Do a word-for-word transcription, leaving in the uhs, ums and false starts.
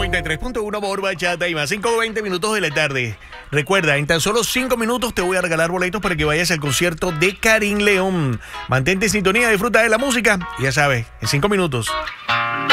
noventa y tres punto uno por Bachata y más, cinco veinte minutos de la tarde. Recuerda, en tan solo cinco minutos te voy a regalar boletos para que vayas al concierto de Karim León. Mantente en sintonía, disfruta de la música y ya sabes, en cinco minutos